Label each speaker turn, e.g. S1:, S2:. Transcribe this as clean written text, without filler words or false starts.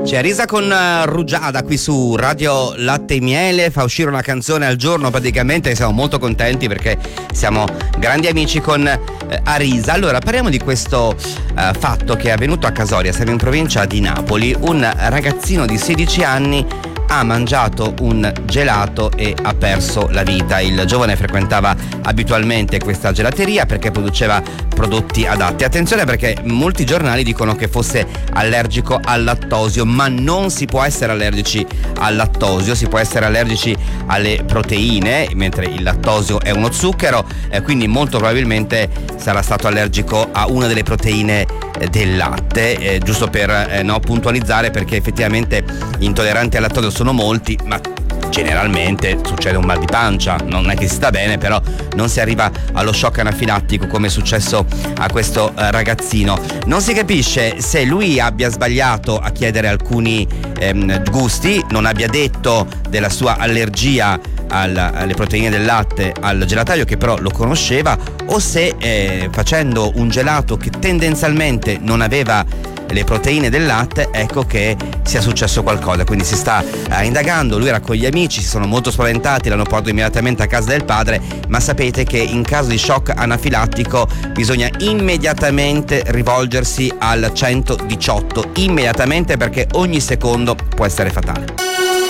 S1: C'è Arisa con Rugiada qui su Radio Latte e Miele, fa uscire una canzone al giorno praticamente, e siamo molto contenti perché siamo grandi amici con Arisa. Allora parliamo di questo fatto che è avvenuto a Casoria, siamo in provincia di Napoli. Un ragazzino di 16 anni ha mangiato un gelato e ha perso la vita. Il giovane frequentava abitualmente questa gelateria perché produceva prodotti adatti. Attenzione, perché molti giornali dicono che fosse allergico al lattosio, ma non si può essere allergici al lattosio, si può essere allergici alle proteine, mentre il lattosio è uno zucchero, quindi molto probabilmente sarà stato allergico a una delle proteine del latte, giusto per puntualizzare, perché effettivamente intolleranti al lattosio sono molti, ma generalmente succede un mal di pancia, non è che si sta bene, però non si arriva allo shock anafilattico come è successo a questo ragazzino. Non si capisce se lui abbia sbagliato a chiedere alcuni gusti, non abbia detto della sua allergia alle proteine del latte al gelataio, che però lo conosceva, o se facendo un gelato che tendenzialmente non aveva le proteine del latte, ecco che sia successo qualcosa. Quindi si sta indagando. Lui era con gli amici, si sono molto spaventati, l'hanno portato immediatamente a casa del padre, ma sapete che in caso di shock anafilattico bisogna immediatamente rivolgersi al 118, immediatamente, perché ogni secondo può essere fatale.